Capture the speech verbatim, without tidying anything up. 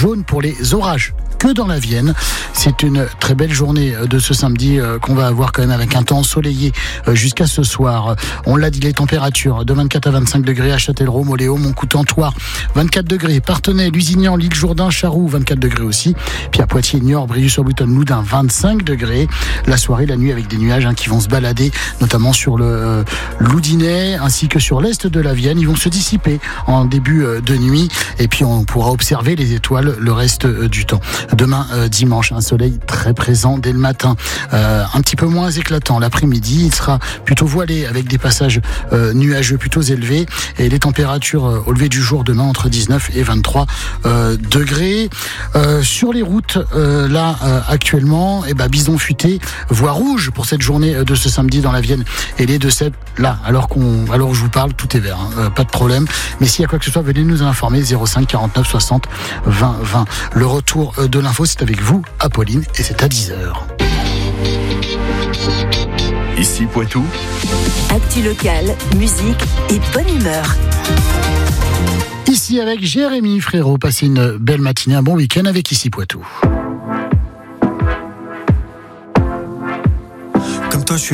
jaune pour les orages que dans la Vienne. C'est une très belle journée de ce samedi qu'on va avoir quand même avec un temps ensoleillé jusqu'à ce soir. On l'a dit, les températures de vingt-quatre à vingt-cinq degrés à Châtellerault, Moléo, Montcoutan, Thouars, vingt-quatre degrés, Parthenay, Lusignan, l'île Jourdain, Charroux, vingt-quatre degrés aussi. Puis à Poitiers, Niort, Brioude-sur-Boutonne, Loudun, vingt-cinq degrés. La soirée, la nuit avec des nuages hein, qui vont se balader, notamment sur le euh, Loudinais ainsi que sur l'est de la Vienne. Ils vont se dissiper en début euh, de nuit et puis on pourra observer les étoiles le reste euh, du temps. Demain euh, dimanche, un soleil très présent dès le matin, euh, un petit peu moins éclatant l'après-midi. Il sera plutôt voilé avec des passages euh, nuageux plutôt élevés et les températures euh, au lever du jour demain entre dix-neuf et vingt-trois euh, degrés. Euh, sur les routes, euh, là euh, actuellement, eh ben, bison futé, voie rouge pour cette journée de ce samedi dans la Vienne et les Deux-Sèvres. Là, alors qu'on, alors que je vous parle, tout est vert, hein, euh, pas de problème. Mais s'il y a quoi que ce soit, venez nous en informer. zéro cinq quarante-neuf soixante vingt vingt. Le retour de l'info, c'est avec vous, Apolline, et c'est à dix heures. Ici Poitou. Actu locale, musique et bonne humeur. Ici avec Jérémy Frérot. Passez une belle matinée, un bon week-end avec Ici Poitou. Comme toi, je suis